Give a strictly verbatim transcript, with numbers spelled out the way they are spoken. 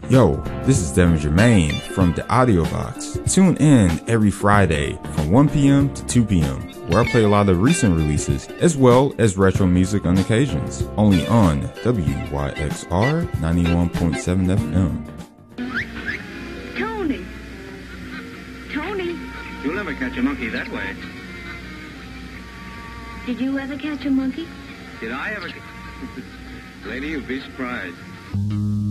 Yo, this is Devin Germain from the Audio Box. Tune in every Friday from one p.m. to two p.m. where I play a lot of recent releases as well as retro music on occasions. Only on W Y X R ninety-one point seven F M. Tony! Tony! You'll never catch a monkey that way. Did you ever catch a monkey? Did I ever? Lady, you'd be surprised.